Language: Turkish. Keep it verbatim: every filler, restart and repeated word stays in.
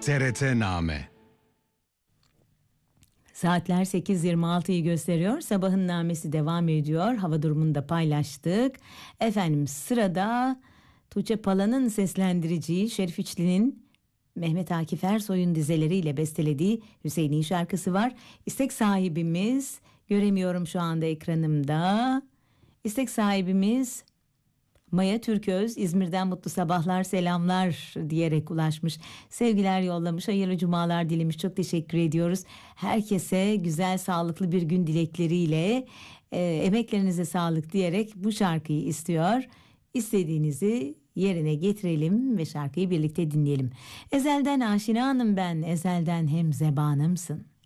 T R T-Name. Saatler sekiz yirmi altıyı gösteriyor. Sabahın namesi devam ediyor. Hava durumunu da paylaştık. Efendim sırada Tuğçe Pala'nın seslendireceği, Şerif İçli'nin Mehmet Akif Ersoy'un dizeleriyle bestelediği Hüseyin'in şarkısı var. İstek sahibimiz, göremiyorum şu anda ekranımda. İstek sahibimiz Maya Türköz, İzmir'den mutlu sabahlar, selamlar diyerek ulaşmış. Sevgiler yollamış, hayırlı cumalar dilemiş. Çok teşekkür ediyoruz. Herkese güzel, sağlıklı bir gün dilekleriyle e, emeklerinize sağlık diyerek bu şarkıyı istiyor. İstediğinizi yerine getirelim ve şarkıyı birlikte dinleyelim. Ezelden aşinanım ben, ezelden hem zebanımsın.